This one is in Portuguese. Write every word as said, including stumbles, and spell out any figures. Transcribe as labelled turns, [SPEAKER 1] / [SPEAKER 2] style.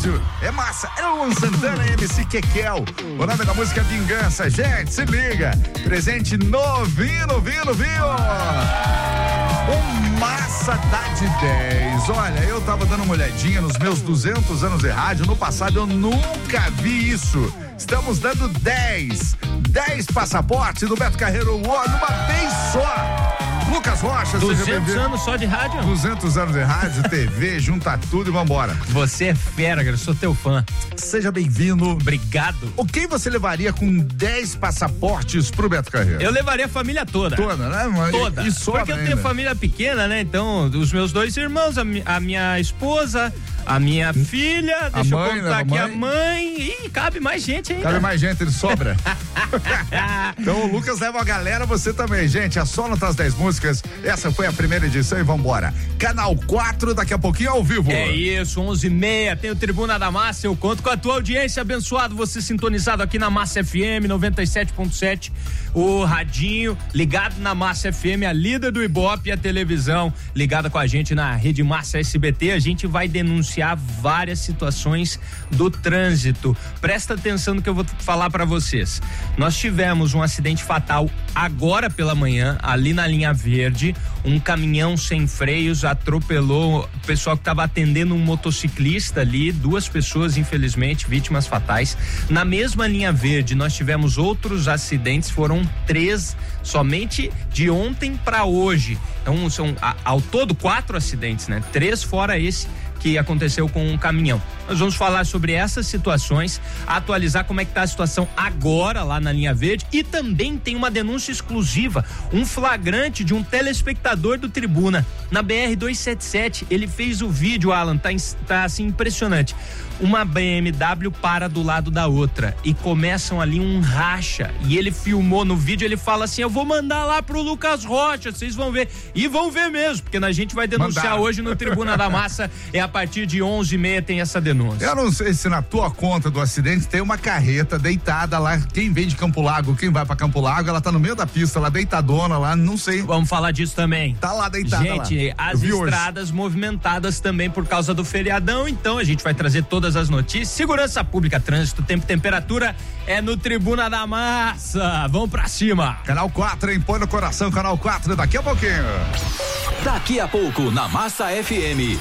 [SPEAKER 1] rádio. É massa. É o Luan Santana e M C Kekel. O nome da música é Vingança. Gente, se liga. Presente novinho, novinho, novinho. O Massa tá de dez. Olha, eu tava dando uma olhadinha nos meus duzentos anos de rádio. No passado eu nunca vi isso. Estamos dando dez. dez passaportes do Beto Carreiro One numa vez só. Lucas Rocha,
[SPEAKER 2] duzentos anos só de rádio?
[SPEAKER 1] duzentos anos de rádio, T V, junta tudo e vambora.
[SPEAKER 2] Você é fera, cara, eu sou teu fã.
[SPEAKER 1] Seja bem-vindo.
[SPEAKER 2] Obrigado.
[SPEAKER 1] O que você levaria com dez passaportes pro Beto Carreiro?
[SPEAKER 2] Eu levaria a família toda.
[SPEAKER 1] Toda, né? Mas
[SPEAKER 2] toda.
[SPEAKER 1] E sobra
[SPEAKER 2] Porque eu
[SPEAKER 1] ainda.
[SPEAKER 2] tenho família pequena, né? Então, os meus dois irmãos, a, mi, a minha esposa, a minha filha,
[SPEAKER 1] a
[SPEAKER 2] deixa
[SPEAKER 1] mãe,
[SPEAKER 2] eu contar
[SPEAKER 1] né?
[SPEAKER 2] aqui
[SPEAKER 1] a
[SPEAKER 2] a mãe. Ih, cabe mais gente ainda.
[SPEAKER 1] Cabe mais gente, ele sobra. Então o Lucas leva a galera, você também, gente. É só notar as dez músicas. Essa foi a primeira edição e vambora. Canal quatro, daqui a pouquinho ao vivo.
[SPEAKER 2] É isso, onze e meia, tem o Tribuna da Massa. Eu conto com a tua audiência, abençoado. Você sintonizado aqui na Massa F M noventa e sete ponto sete. O radinho ligado na Massa F M, a líder do Ibope, e a televisão ligada com a gente na Rede Massa S B T. A gente vai denunciar várias situações do trânsito. Presta atenção no que eu vou falar para vocês. Nós tivemos um acidente fatal agora pela manhã, ali na linha verde. Um caminhão sem freios atropelou o pessoal que estava atendendo um motociclista ali, duas pessoas, infelizmente, vítimas fatais. Na mesma linha verde, nós tivemos outros acidentes, foram três somente de ontem para hoje. Então, são a, ao todo quatro acidentes, né? Três fora esse que aconteceu com um caminhão. Nós vamos falar sobre essas situações, atualizar como é que tá a situação agora lá na linha verde, e também tem uma denúncia exclusiva, um flagrante de um telespectador do Tribuna na B R duzentos e setenta e sete. Ele fez o vídeo, Alan, tá, tá assim impressionante. Uma B M W para do lado da outra e começam ali um racha, e ele filmou no vídeo, ele fala assim: eu vou mandar lá pro Lucas Rocha, vocês vão ver, e vão ver mesmo, porque a gente vai denunciar
[SPEAKER 1] Mandaram.
[SPEAKER 2] hoje no Tribuna da Massa. É a partir de onze e meia tem essa denúncia.
[SPEAKER 1] Eu não sei se na tua conta do acidente tem uma carreta deitada lá. Quem vem de Campo Largo, quem vai pra Campo Largo, ela tá no meio da pista lá, deitadona lá, não sei.
[SPEAKER 2] Vamos falar disso também.
[SPEAKER 1] Tá lá deitada.
[SPEAKER 2] Gente,
[SPEAKER 1] lá.
[SPEAKER 2] as estradas hoje movimentadas também por causa do feriadão, então a gente vai trazer todas as notícias. Segurança pública, trânsito, tempo e temperatura é no Tribuna da Massa. Vamos pra cima.
[SPEAKER 1] Canal quatro, hein? Põe no coração, Canal quatro, daqui a pouquinho.
[SPEAKER 3] Daqui a pouco, na Massa F M,